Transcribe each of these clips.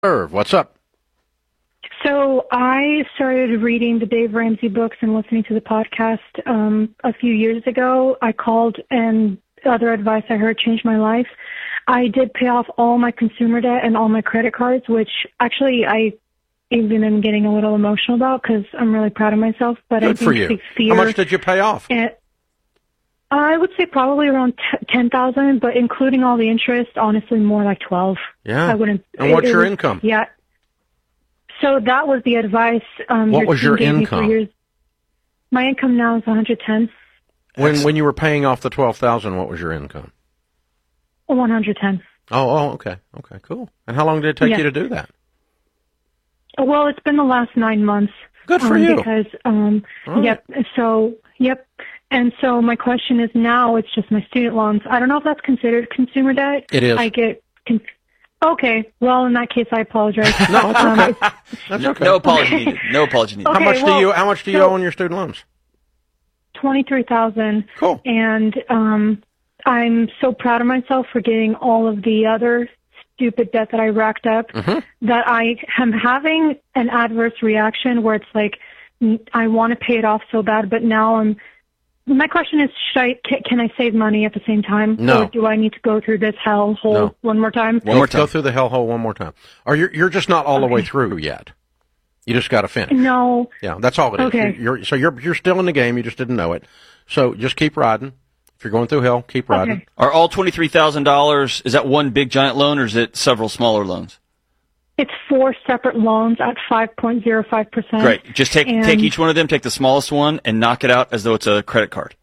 Irv, what's up? So I started reading the Dave Ramsey books and listening to the podcast a few years ago. I called, and other advice I heard changed my life. I did pay off all my consumer debt and all my credit cards, which actually I even am getting a little emotional about because I'm really proud of myself. But Good I think for you. the fear, How much did you pay off? I would say probably around 10,000, but including all the interest, honestly, more like 12. Yeah. I wouldn't. And what's your income? Yeah. So that was the advice. What was your income? My income now is 110. When you were paying off the 12,000, what was your income? 110. Oh, okay, cool. And how long did it take you to do that? Well, it's been the last 9 months. Good for you. Because, right. Yep. And so my question is now it's just my student loans. I don't know if that's considered consumer debt. It is. Okay. Well, in that case, I apologize. No, it's okay. That's okay. No apology needed. No apology needed. Okay, How much do you owe on your student loans? $23,000. Cool. And I'm so proud of myself for getting all of the other stupid debt that I racked up. That I am having an adverse reaction where it's like I want to pay it off so bad, but now my question is, can I save money at the same time? No. Or do I need to go through this hellhole one more time? Go through the hellhole one more time. Or you're just not all the way through yet. You just got to finish. No. Yeah, that's all it is. Okay. You're still in the game. You just didn't know it. So just keep riding. If you're going through hell, keep riding. Okay. Are all $23,000, is that one big giant loan or is it several smaller loans? It's 4 separate loans at 5.05%. Great. Just take each one of them, take the smallest one, and knock it out as though it's a credit card.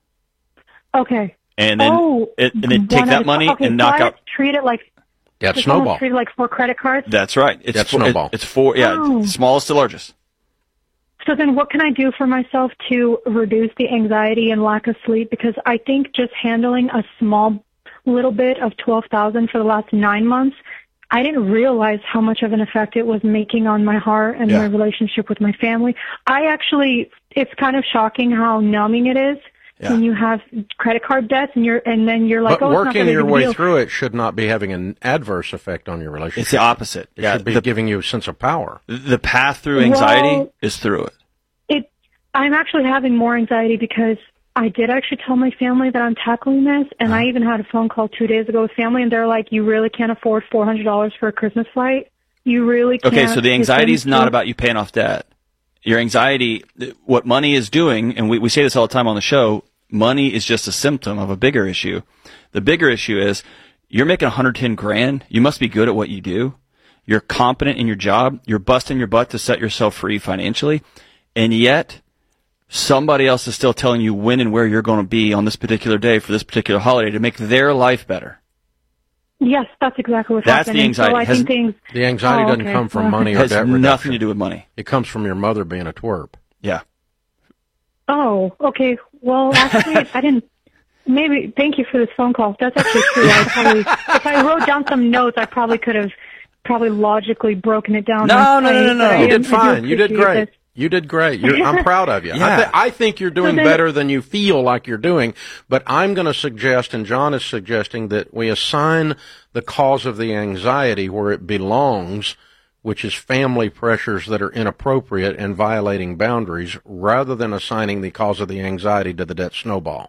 Okay. And then, take that money and knock out. Treat it like snowball. Treat it like 4 credit cards. That's right. That's snowball. It's 4. Yeah, smallest to largest. So then, what can I do for myself to reduce the anxiety and lack of sleep? Because I think just handling a small little bit of $12,000 for the last 9 months, I didn't realize how much of an effect it was making on my heart and my relationship with my family. It's kind of shocking how numbing it is when you have credit card debts and then you're like, but working your way deal. through it should not be having an adverse effect on your relationship. It's the opposite. It should be giving you a sense of power. The path through anxiety is through it. I'm actually having more anxiety because I did actually tell my family that I'm tackling this, and I even had a phone call 2 days ago with family, and they're like, you really can't afford $400 for a Christmas flight? You really can't. Okay, so the anxiety is not about you paying off debt. Your anxiety, what money is doing, and we say this all the time on the show, money is just a symptom of a bigger issue. The bigger issue is you're making $110,000. You must be good at what you do. You're competent in your job. You're busting your butt to set yourself free financially, and yet somebody else is still telling you when and where you're going to be on this particular day for this particular holiday to make their life better. Yes, that's exactly what's That's happening. the anxiety. So I think the anxiety doesn't come from money or debt reduction. It has nothing to do with money. It comes from your mother being a twerp. Yeah. Oh, okay. Well, actually, I didn't. Maybe. Thank you for this phone call. That's actually true. If I wrote down some notes, I probably could have logically broken it down. No. You did fine. You did great. You did great. I'm proud of you. Yeah. I think you're doing better than you feel like you're doing, but I'm going to suggest, and John is suggesting, that we assign the cause of the anxiety where it belongs, which is family pressures that are inappropriate and violating boundaries, rather than assigning the cause of the anxiety to the debt snowball.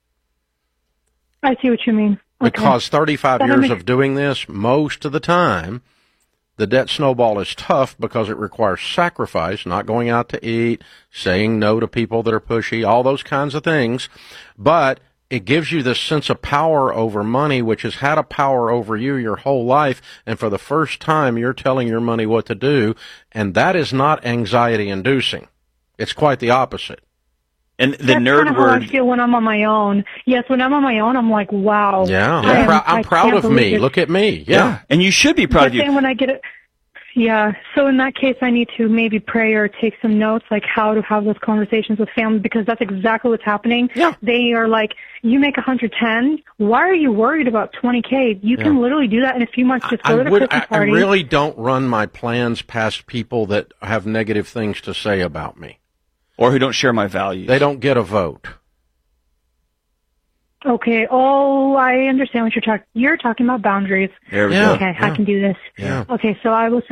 I see what you mean. Okay. Because 35 years of doing this, most of the time, the debt snowball is tough because it requires sacrifice, not going out to eat, saying no to people that are pushy, all those kinds of things. But it gives you this sense of power over money, which has had a power over you your whole life. And for the first time, you're telling your money what to do. And that is not anxiety inducing. It's quite the opposite. And the That's nerd kind of word. how I feel when I'm on my own. Yes, when I'm on my own, I'm like, wow. Yeah, I'm I proud can't of me. believe it. Look at me. Yeah. And you should be proud of you. Then when I get it, yeah. So in that case, I need to maybe pray or take some notes, like how to have those conversations with family, because that's exactly what's happening. Yeah. They are like, you make 110. Why are you worried about 20K? You can literally do that in a few months. Just go to the Christmas party. I really don't run my plans past people that have negative things to say about me. Or who don't share my values. They don't get a vote. Okay. Oh, I understand what you're talking about boundaries. There we Yeah. go. Okay, I can do this. Yeah. Okay, so I will